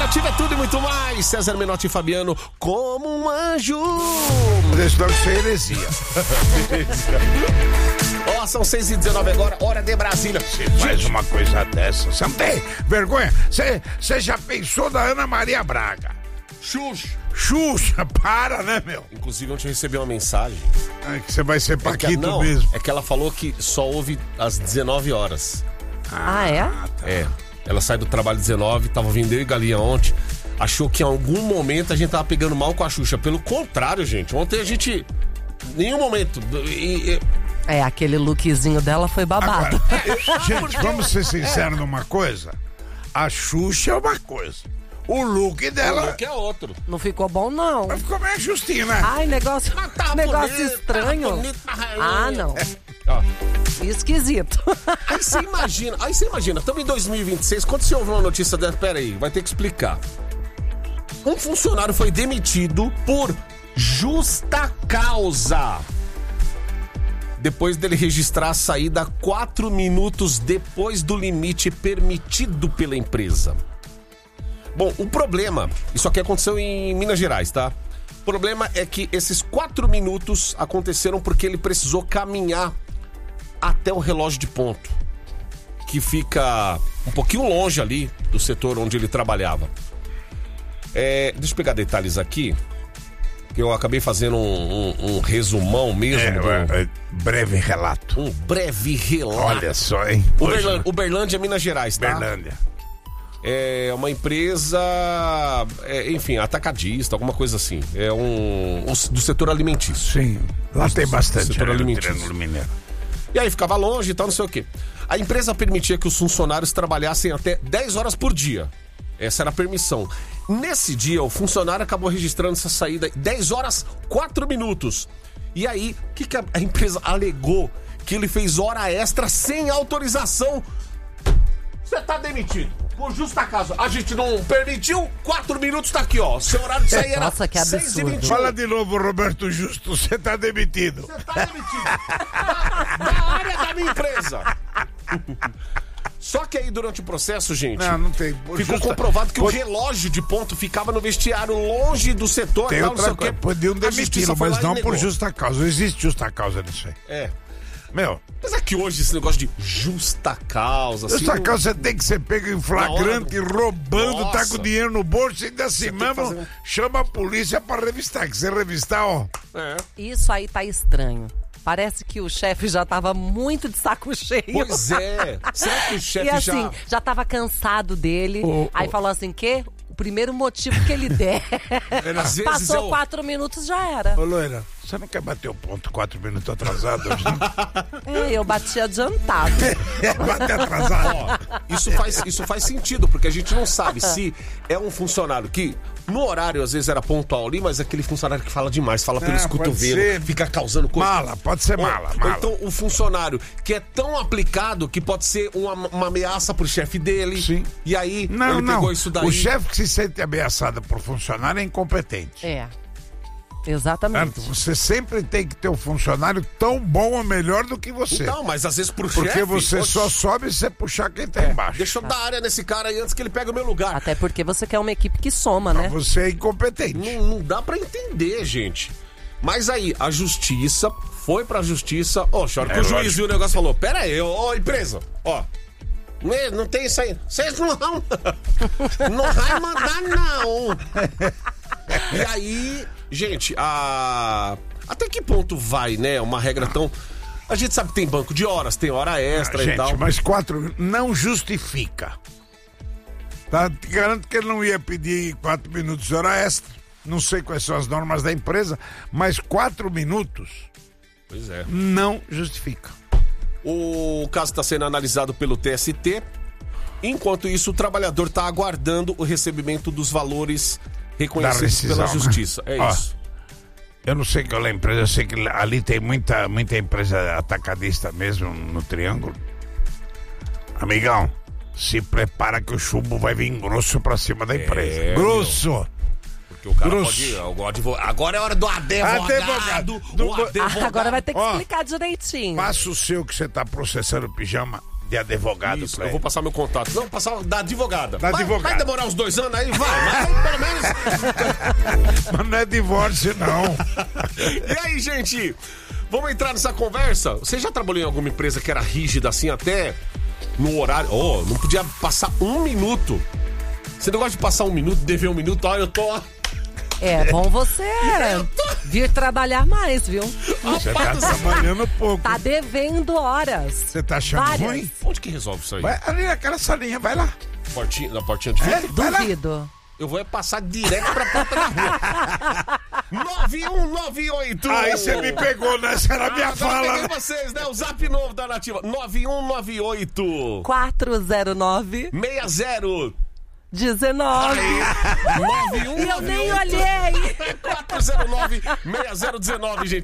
Alternativa é tudo e muito mais. César Menotti e Fabiano, como um anjo. Isso deve ser heresia. Ó, são 6h19 agora, hora de Brasília. Você faz uma coisa dessa, você não tem vergonha? Você já pensou da Ana Maria Braga? Xuxa, para, né, meu? Inclusive, ontem eu recebi uma mensagem. É que você vai ser Paquito mesmo. É que ela falou que só ouve às 19 horas. É? Tá. É. Ela sai do trabalho 19, tava vindo eu e Galinha ontem. Achou que em algum momento a gente tava pegando mal com a Xuxa. Pelo contrário, gente. Ontem a gente... Nenhum momento... Aquele lookzinho dela foi babado. Agora, gente, vamos ser sinceros numa coisa. A Xuxa é uma coisa. O look dela... O look é outro. Não ficou bom, não. Mas ficou meio justinho, né? Ai, negócio bonito, estranho. bonito, Não. Ó. Esquisito. Aí você imagina, estamos em 2026, quando você ouve uma notícia dessa, peraí, vai ter que explicar. Um funcionário foi demitido por justa causa. Depois dele registrar a saída 4 minutos depois do limite permitido pela empresa. Bom, o problema, isso aqui aconteceu em Minas Gerais, tá? O problema é que esses 4 minutos aconteceram porque ele precisou caminhar até o relógio de ponto, que fica um pouquinho longe ali do setor onde ele trabalhava. Deixa eu pegar detalhes aqui, que eu acabei fazendo um resumão mesmo. Breve relato. Um breve relato. Olha só, hein? Uberlândia, Minas Gerais, tá? Uberlândia. É uma empresa, enfim, atacadista, alguma coisa assim. É do setor alimentício. Sim, lá tem bastante. Setor alimentício. Triângulo Mineiro. E aí ficava longe e tal, não sei o quê. A empresa permitia que os funcionários trabalhassem até 10 horas por dia. Essa era a permissão. Nesse dia, o funcionário acabou registrando essa saída 10 horas, 4 minutos. E aí, o que a empresa alegou? Que ele fez hora extra sem autorização. Você tá demitido. Por justa causa. A gente não permitiu, 4 minutos tá aqui, ó. Seu horário de sair era Nossa, que absurdo. 6h21. Fala de novo, Roberto Justo, você tá demitido. Você tá demitido. Da área da minha empresa. Só que aí, durante o processo, gente, não tem. ficou comprovado que o relógio de ponto ficava no vestiário, longe do setor. Tem não outra sei o coisa. quê. Podiam A demiti-lo, justiça foi mas lá e não negou. por justa causa. Não existe justa causa nisso aí. Meu, Apesar que hoje esse negócio de justa causa... justa assim, causa você tem que ser pego em flagrante, roubando, Nossa. tá com dinheiro no bolso e ainda assim Você tem que mesmo fazer chama a polícia pra revistar. Que você revistar, ó. Isso aí tá estranho. Parece que o chefe já tava muito de saco cheio. Pois é. Será que o chefe E assim, já tava cansado dele. Aí falou assim, o primeiro motivo que ele der. Às vezes Passou 4 minutos, já era. Ô, Loira, você não quer bater o ponto 4 minutos atrasado hoje, não? Eu bati adiantado. Bater atrasado. Ó, isso faz sentido, porque a gente não sabe se é um funcionário que, no horário, às vezes era pontual ali, mas é aquele funcionário que fala demais, fala pelos pode cotovelos, ser. fica causando coisa. Mala, pode ser mala. Ou então o funcionário que é tão aplicado que pode ser uma ameaça pro chefe dele. Sim. E aí Não, ele pegou isso daí. O chefe que se sente ameaçado por funcionário é incompetente. Exatamente. Você sempre tem que ter um funcionário tão bom ou melhor do que você. Não, mas às vezes pro chefe... Porque você só sobe se você puxar quem tá embaixo. Deixa eu dar área nesse cara aí antes que ele pegue o meu lugar. Até porque você quer uma equipe que soma, né? Você é incompetente. Não dá pra entender, gente. Mas aí, a justiça foi pra justiça. Ó, chora que o juiz viu o negócio e falou: pera aí, ó, empresa, ó. Não tem isso aí. Vocês não vão. Não vai mandar, não. E aí, gente, até que ponto vai, né? Uma regra tão. A gente sabe que tem banco de horas, tem hora extra e tal. Mas 4 não justifica. Tá? Te garanto que ele não ia pedir 4 minutos de hora extra. Não sei quais são as normas da empresa, mas 4 minutos Pois é. Não justifica. O caso está sendo analisado pelo TST. Enquanto isso, o trabalhador está aguardando o recebimento dos valores reconhecidos pela justiça. Né? É isso. Eu não sei qual é a empresa, eu sei que ali tem muita empresa atacadista mesmo no Triângulo. Amigão, se prepara que o chumbo vai vir grosso pra cima da empresa. Grosso! Meu. Porque o cara pode... Agora é hora do advogado. Agora vai ter que explicar direitinho. Passa o seu que você tá processando o pijama de advogado. Isso, eu vou passar meu contato. Não, passar da advogada. Da advogada. Vai demorar uns 2 anos aí? Vai, mas pelo menos... Mas não é divórcio, não. E aí, gente? Vamos entrar nessa conversa? Você já trabalhou em alguma empresa que era rígida assim até no horário? Não podia passar 1 minuto. Você não gosta de passar 1 minuto, dever 1 minuto? Eu tô... É bom você vir trabalhar mais, viu? Você tá trabalhando pouco. Tá devendo horas. Você tá achando ruim? Onde que resolve isso aí? Vai ali naquela salinha, vai lá. Na portinha de vidro? Vai lá. Duvido. Eu vou passar direto pra porta da rua. 9198. Aí você me pegou, né? Essa era a minha fala. Eu peguei vocês, né? O zap novo da Nativa. 9198 409 60 19. Aí, 9198 Eu nem olhei. 409 6019, gente.